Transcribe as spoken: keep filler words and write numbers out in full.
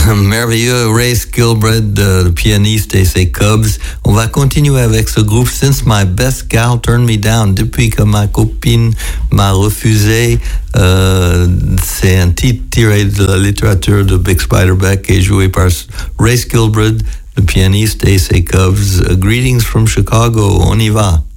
Merveilleux Ray Skilbred, euh, le pianiste et ses Cubs. On va continuer avec ce groupe Since My Best Gal Turned Me Down. Depuis que ma copine m'a refusé. Euh, c'est un titre tiré de la littérature de Bix Beiderbecke et joué par Ray Skilbred, le pianiste et ses Cubs. Uh, greetings from Chicago. On y va.